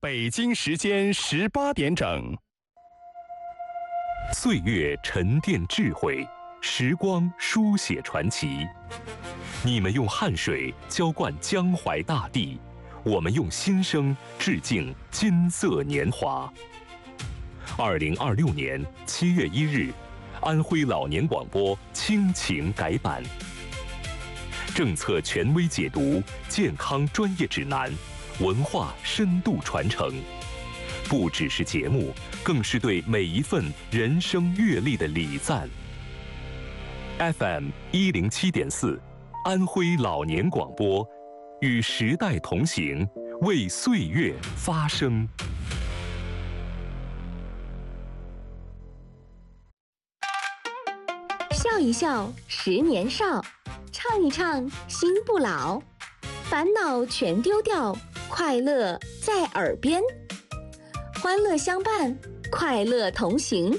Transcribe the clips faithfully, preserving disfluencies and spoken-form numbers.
北京时间十八点整。 岁月沉淀智慧，时光书写传奇。你们用汗水浇灌江淮大地，我们用心声致敬金色年华。二零二六年七月一日，安徽老年广播亲情改版，政策权威解读，健康专业指南，文化深度传承，不只是节目，更是对每一份人生阅历的礼赞。F M 一零七点四，安徽老年广播，与时代同行，为岁月发声。 笑一笑，十年少；唱一唱，心不老。烦恼全丢掉，快乐在耳边。欢乐相伴，快乐同行。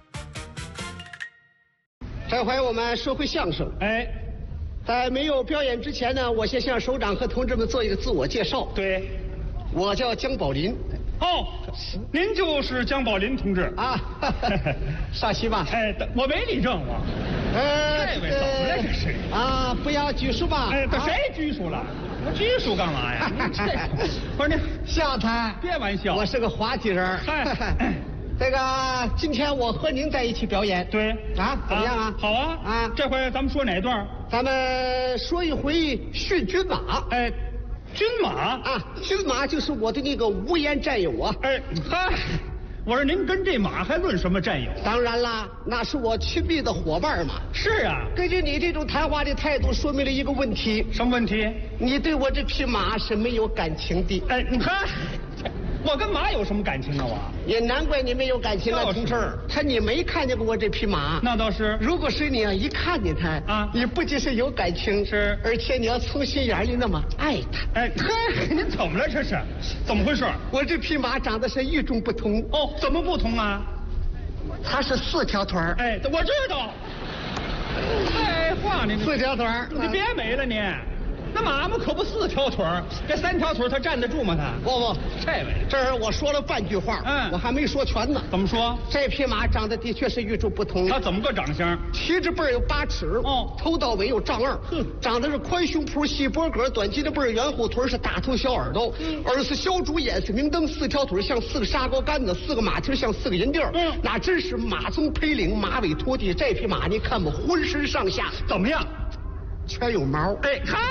这回我们说回相声。 哎， 在没有表演之前呢，我先向首长和同志们做一个自我介绍。 对， 我叫姜宝林。 哦，您就是姜宝林同志啊，上戏吧。 哎，我没理正我。 呃， 这位怎么了这是？ 啊，不要拘束吧。 哎，这啊、 谁拘束了？我拘束干嘛呀？不是您笑谈， 别玩笑， 我是个滑稽人。 嗨， 这个今天我和您在一起表演。 对啊，怎么样啊？ 啊好啊啊！ 这回咱们说哪段？ 咱们说一回驯军马。 哎。军马啊，军马就是我的那个无颜战友啊！ 哎，嗨，我说您跟这马还论什么战友？ 当然啦，那是我亲密的伙伴嘛。 是啊， 根据你这种谈话的态度，说明了一个问题。 什么问题？ 你对我这匹马是没有感情的。 哎，你看，我跟马有什么感情啊？我也难怪你没有感情啊，同志。他你没看见过我这匹马？ 那倒是。 如果是你啊，一看见它啊，你不仅是有感情， 是， 而且你要从心眼里那么爱它。 哎，嗨，您怎么了？这是怎么回事？ 我这匹马长得是与众不同。 哦，怎么不同啊？ 它是四条腿儿。 哎，我知道。废话，您四条腿儿， 你别没了您。那马嘛可不四条腿儿，这三条腿儿它站得住吗？它不不， 这位， 这是我说了半句话， 嗯， 我还没说全呢。 怎么说？ 这匹马长得的确是与众不同。 它怎么个长相？ 旗帜背有八尺，哦，头到尾有丈二，哼，长得是宽胸脯、细脖梗、短脊梁背、圆后腿，是大头小耳朵，嗯，耳是小猪，眼是明灯，四条腿像四个砂锅杆子，四个马蹄像四个银锭，嗯，那真是马鬃披领，马尾拖地。这匹马你看吧，浑身上下怎么样？ 全有毛。 哎，看。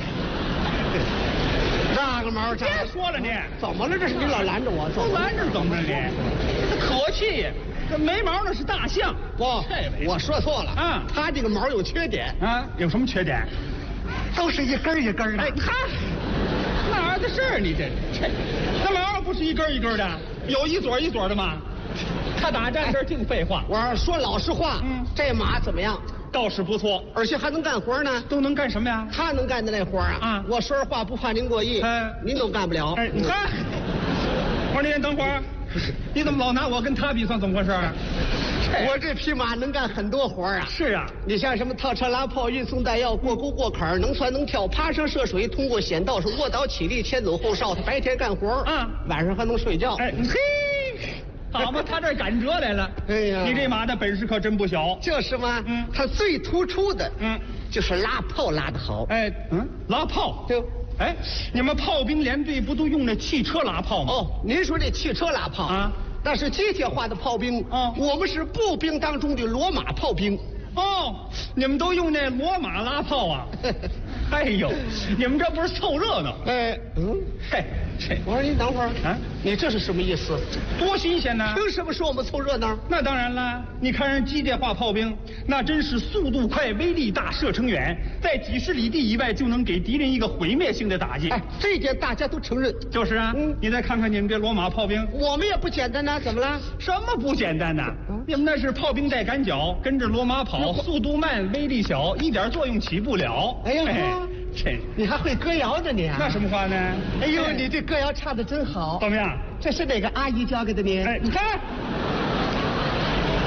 那个毛长， 别说了你， 怎么了？这是你老拦着我， 不拦着怎么了你？这可气呀！这没毛那是大象。 不，我说错了啊，它这个毛有缺点啊，有什么缺点？ 都是一根一根的。 哎，看哪儿的事儿？你这这那毛不是一根一根的，有一撮一撮的吗？他打站这儿净废话。 我说老实话，嗯，这马怎么样？ 倒是不错， 而且还能干活呢。 都能干什么呀？ 他能干的那活啊！啊，我说实话不怕您过意，哎，您都干不了。 哎，你看，我说您等会儿，你怎么老拿我跟他比算？怎么回事？ 我这匹马能干很多活啊！ 是啊， 你像什么套车拉炮、运送弹药、过沟过坎、能窜能跳、爬山涉水、通过险道，是卧倒起立、前走后哨。他白天干活，嗯，晚上还能睡觉。 哎，嘿。好嘛，他这赶折来了。哎呀，你这马的本事可真不小。 就是嘛，嗯，他最突出的，嗯，就是拉炮拉得好。 哎，嗯，拉炮就， 哎，你们炮兵连队不都用那汽车拉炮吗？ 哦，您说这汽车拉炮啊，那是机械化的炮兵。哦，我们是步兵当中的骡马炮兵。 哦，你们都用那骡马拉炮啊？哎呦，你们这不是凑热闹？ 哎，嗯， 嘿，这我说您等会儿啊，你这是什么意思？ 多新鲜呢！ 凭什么说我们凑热闹？ 那当然啦，你看人机械化炮兵，那真是速度快、威力大、射程远，在几十里地以外就能给敌人一个毁灭性的打击。 哎，这点大家都承认。 就是啊，嗯，你再看看你们这骡马炮兵， 我们也不简单呐，怎么了？ 什么不简单呐？嗯、你们那是炮兵带赶脚，跟着骡马跑，速度慢，威力小，一点作用起不了。 哎呀。哎这你还会歌谣呢你啊？ 那什么话呢？ 哎呦，你这歌谣唱的真好。 怎么样？ 这是哪个阿姨教给的你？ 哎，你看，哦，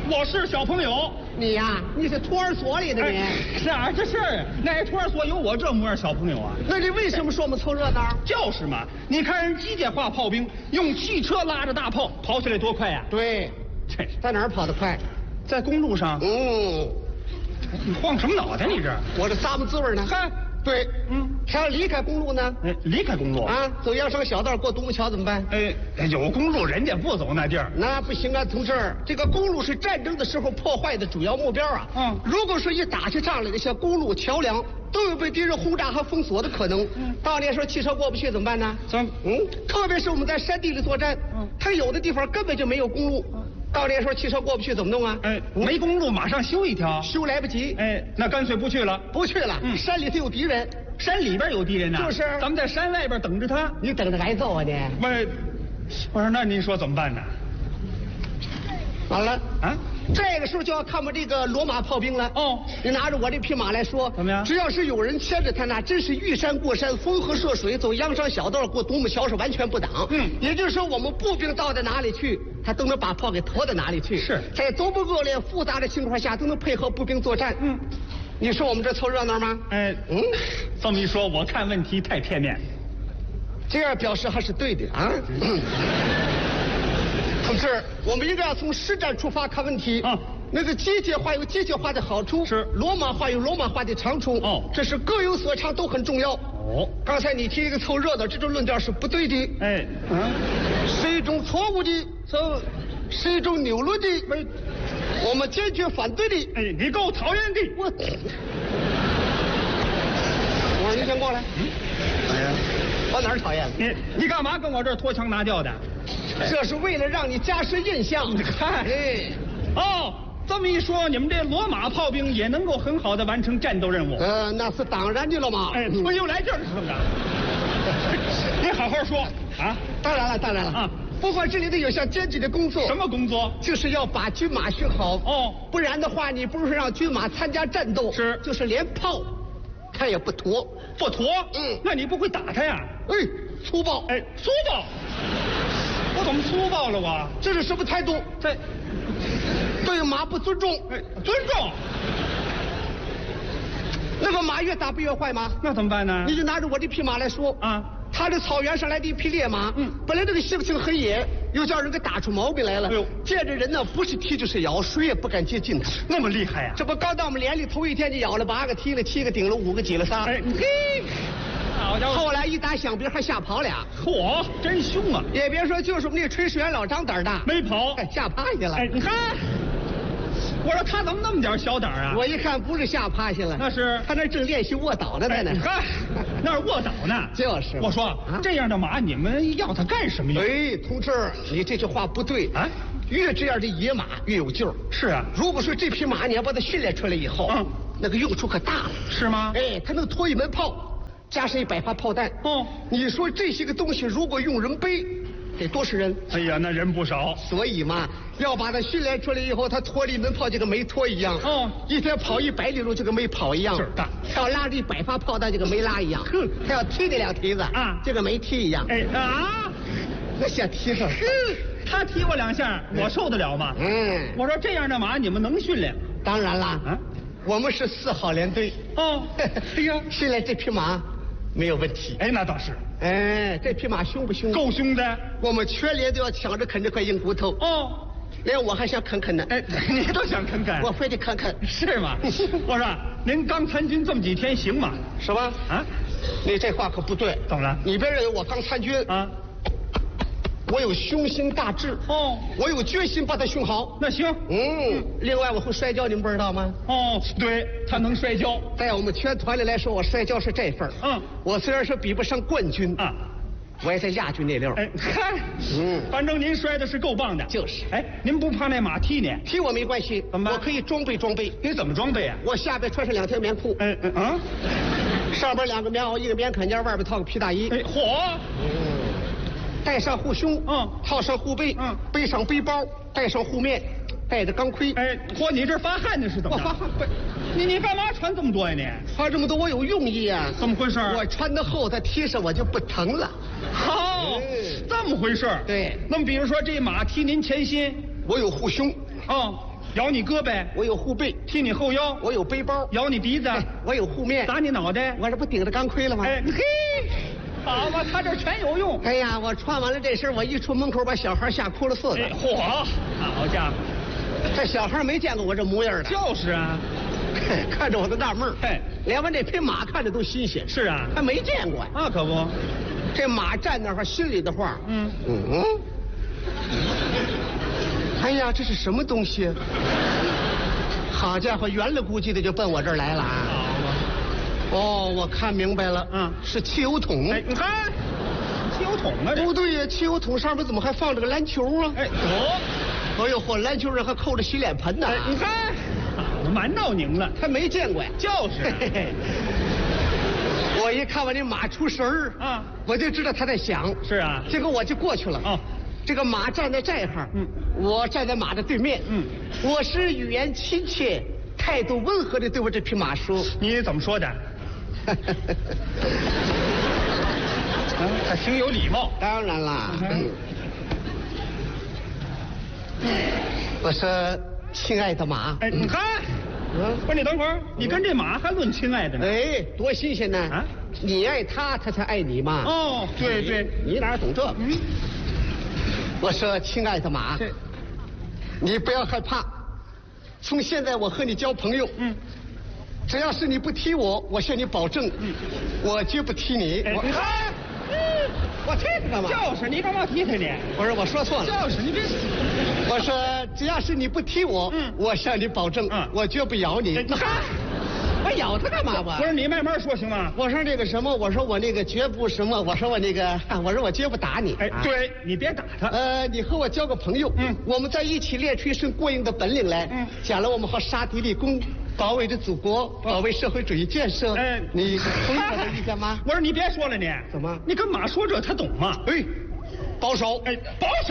我是小朋友。 你呀，你是托儿所里的你。 哎、是啊，这是哪托儿所有我这模样小朋友啊？ 那你为什么说我们凑热闹？ 就是嘛，你看人机械化炮兵用汽车拉着大炮跑起来多快呀、啊！ 对， 这在哪儿跑得快？ 在公路上。 嗯， 你晃什么脑袋？你这我这咂摸滋味呢。 看， 对， 嗯， 他要离开公路呢？ 哎，离开公路啊，走羊山小道过独木桥怎么办？ 哎，有公路人家不走那地儿。 那不行啊，同志，这个公路是战争的时候破坏的主要目标啊。 嗯， 如果说一打起仗来，那些公路桥梁都有被敌人轰炸和封锁的可能。嗯，到那时候汽车过不去怎么办呢？ 怎么？ 嗯，特别是我们在山地里作战，嗯，它有的地方根本就没有公路。嗯，到那时候汽车过不去怎么弄啊？ 哎，没公路，马上修一条。 修来不及。 哎，那干脆不去了。 不去了。嗯，山里头有敌人。 山里边有敌人呐。 就是。 咱们在山外边等着他。 你等着挨揍啊你？ 喂，我说那您说怎么办呢？ 完了啊！ 这个时候就要看我们这个罗马炮兵了。 哦， 你拿着我这匹马来说， 怎么样？ 只要是有人牵着他，那真是遇山过山，逢河涉水，走羊山小道过独木桥是完全不挡。嗯，也就是说，我们步兵到到哪里去，他都能把炮给拖到哪里去。 是在多么恶劣复杂的情况下，都能配合步兵作战。嗯，你说我们这凑热闹吗？ 哎，嗯，这么一说，我看问题太片面。 这样表示还是对的啊。嗯同志，我们应该要从实战出发看问题。啊，那个机械化有机械化的好处， 是罗马化有罗马化的长处。哦，这是各有所长，都很重要。哦，刚才你提一个凑热闹，这种论调是不对的。 哎，嗯， 是一种错误的， 这是一种扭论的，我们坚决反对的。 哎，你够讨厌的。 我，我说你先过来。嗯，哎呀，我哪儿讨厌了？ 你你干嘛跟我这儿拖腔拿调的？ 这是为了让你加深印象。 你看， 哎， 哦，这么一说，你们这罗马炮兵也能够很好的完成战斗任务。 呃，那是当然的了嘛。 哎，我又来劲儿是怎么着？你好好说啊！ 当然了，当然了啊！不过这里头有项艰巨的工作。 什么工作？ 就是要把军马训好。哦，不然的话，你不是让军马参加战斗， 是， 就是连炮，他也不驮。 不驮？嗯，那你不会打他呀？ 哎，粗暴！ 哎，粗暴！我怎么粗暴了我？ 这是什么态度？ 这对马不尊重。 哎，尊重。 那个马越打不越坏吗？ 那怎么办呢？ 你就拿着我这匹马来说啊，他这草原上来的一匹烈马，嗯，本来这个性情很野，又叫人给打出毛病来了。哎呦，见着人呢，不是踢就是咬，谁也不敢接近他。 那么厉害呀、啊！ 这不刚到我们连里头一天就咬了八个，踢了七个，顶了五个，挤了仨。哎，嘿。后来一打响鞭还吓跑俩， 嚯，真凶啊！ 也别说，就是我们那炊事员老张胆大， 没跑， 吓趴下了。 哎，你看，我说他怎么那么点小胆啊？ 我一看不是吓趴下了， 那是他那正练习卧倒呢，在那。 你看，那是卧倒呢。 就是， 我说、啊、这样的马你们要它干什么用？ 哎，同志，你这句话不对啊！越这样的野马越有劲儿。 是啊， 如果说这匹马你要把它训练出来以后，嗯，那个用处可大了。 是吗？ 哎，它能拖一门炮。加上一百发炮弹哦，你说这些个东西如果用人背，得多少人？ 哎呀，那人不少。 所以嘛，要把它训练出来以后，他拖了一门炮就跟没拖一样。哦，一天跑一百里路就跟没跑一样。 劲儿大。 他要拉着一百发炮弹就跟没拉一样。哼，他要踢那两蹄子啊，就跟没踢一样。 哎啊， 那想踢上。 哼，他踢我两下，我受得了吗？嗯。我说这样的马你们能训练？ 当然啦。啊，我们是四号连队。哦，哎呀，训练这匹马。没有问题。 哎，那倒是。 哎，这匹马凶不凶？ 够凶的。 我们全连都要抢着啃这块硬骨头。哦，连我还想啃啃呢。 哎，你都想啃啃？ 我非得啃啃。 是吗？我说，您刚参军这么几天行吗？ 什么？啊？你这话可不对。 怎么了？ 你别认为我刚参军啊。我有雄心大志哦，我有决心把他训好。 那行， 嗯，另外我会摔跤，你们不知道吗？ 哦，对，他能摔跤。 在我们全团里来说，我摔跤是这份儿。嗯，我虽然说比不上冠军啊，我也在亚军那溜。 哎，嗨，嗯，反正您摔的是够棒的。 就是。 哎，您不怕那马踢你？ 踢我没关系， 怎么办？ 我可以装备装备。 你怎么装备啊？ 我下边穿上两条棉裤。 嗯嗯啊， 上边两个棉袄，一个棉坎肩，外边套个皮大衣。 哎，嚯！ 嗯。带上护胸，嗯，套上护背，嗯，背上背包，带上护面，带着钢盔。 哎，嚯，你这发汗呢是怎么着？ 我发汗不？ 你你干嘛穿这么多呀？你穿这么多我有用意啊。 怎么回事？ 我穿的厚，它踢上我就不疼了。 好，这么回事。 对。 那么比如说这马踢您前心， 我有护胸。 哦， 咬你胳膊， 我有护背； 踢你后腰， 我有背包； 咬你鼻子， 哎我有护面； 打你脑袋， 我这不顶着钢盔了吗？ 哎嘿，好吧，他这全有用。 哎呀，我穿完了这身，我一出门口把小孩吓哭了似的。 哎，嚯，好家伙， 这小孩没见过我这模样的， 就是啊， 看着我都纳闷儿。 嘿， 连完这匹马看着都新鲜。 是啊， 还没见过呀。 那可不。 这马站那儿，心里的话， 嗯嗯，哎呀，这是什么东西？好家伙，圆了估计的就奔我这儿来了啊！ 好嘛， 哦，我看明白了， 嗯， 是汽油桶。 哎，你看，汽油桶啊，这不对呀，汽油桶上面怎么还放着个篮球啊？ 哎，哦， 哎呦嚯，篮球上还扣着洗脸盆呢。 哎，你看，好，蛮闹拧了， 还没见过呀。 就是嘿嘿嘿我一看我这马出神儿啊， 我就知道他在想。 是啊， 结果我就过去了。 哦， 这个马站在这儿， 嗯， 我站在马的对面， 嗯， 我是语言亲切、态度温和的对我这匹马说：“ 你怎么说的？啊，还挺有礼貌。 当然啦， 嗯我说亲爱的马， 哎，你看， 嗯， 不是你等会儿，你跟这马还论亲爱的呢？ 哎，多新鲜呢！ 啊， 你爱他，他才爱你嘛。 哦，对对， 你哪懂这个？ 嗯， 我说亲爱的马， 这你不要害怕，从现在我和你交朋友。 嗯， 只要是你不踢我，我向你保证， 嗯， 我绝不踢你。 哎， 我你看， 我踢他干嘛？ 就是你干嘛踢他呢？ 不是我说错了， 就是你别， 我说只要是你不踢我， 嗯我向你保证， 嗯我绝不咬你。 哎你看， 我咬他干嘛我？ 不是你慢慢说行吗？ 我说那个什么，我说我那个绝不什么，我说我那个，我说我绝不打你。 哎， 啊， 对你别打他。 呃，你和我交个朋友， 嗯我们在一起练出一身过硬的本领来， 嗯将来我们好杀敌立功，保卫着祖国，保卫社会主义建设。 哎你同意我的意见吗？ 我说你别说了你。 怎么你跟马说这他懂吗？ 哎，保守， 哎，保守。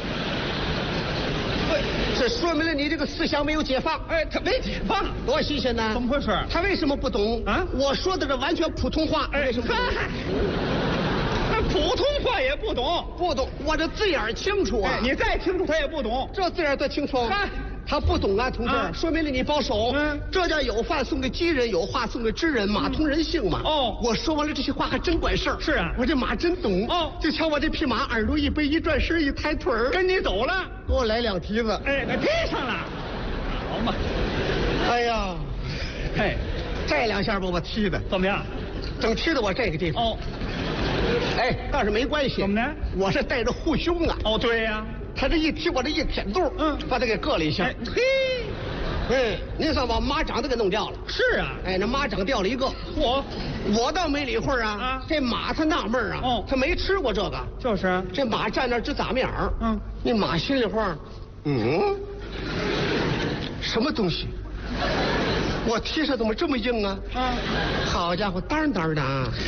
这说明了你这个思想没有解放。 哎，他没解放。 多新鲜呢！ 怎么回事？ 他为什么不懂啊我说的这完全普通话， 哎， 为什么不懂？ 嗨那普通话也不懂。 不懂，我这字眼儿清楚啊！ 哎，你再清楚他也不懂。 这字眼儿多清楚。 嗨他不懂啊，同志， 啊说明了你保守。 嗯这叫有饭送给鸡人，有话送给知人，马通人性嘛。 哦我说完了这些话还真管事儿。 是啊我这马真懂。 哦就瞧我这匹马，耳朵一背，一转身，一抬腿儿， 跟你走了。 给我来两蹄子。 哎，给踢上了。好嘛。 哎呀， 嘿， 这两下把我踢的， 怎么样？ 整踢到我这个地方。 哦， 哎，但是没关系。 怎么呢？ 我是带着护胸啊。 哦，对呀。 他这一踢，我这一舔肚， 嗯把他给硌了一下。 哎，嘿， 哎，您算把马掌都给弄掉了。 是啊。 哎，那马掌掉了一个。 我我倒没理会啊。 啊这马他纳闷啊。 哦他没吃过这个。 就是。 这马站那儿直眨眼儿。 嗯。 那马心里话，嗯，什么东西？我踢上怎么这么硬啊？ 啊。 好家伙，当当的啊！